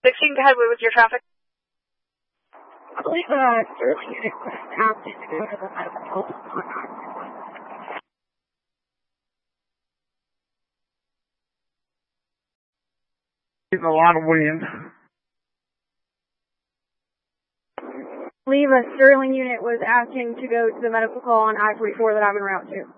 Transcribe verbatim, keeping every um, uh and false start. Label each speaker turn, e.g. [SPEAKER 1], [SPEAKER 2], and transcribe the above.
[SPEAKER 1] sixteen, go ahead with your traffic.
[SPEAKER 2] I believe uh, Sterling unit was asked to go to the medical post on
[SPEAKER 3] Getting a lot of wind.
[SPEAKER 2] I believe a Sterling unit was asking to go to the medical call on I forty-four that I'm en route to.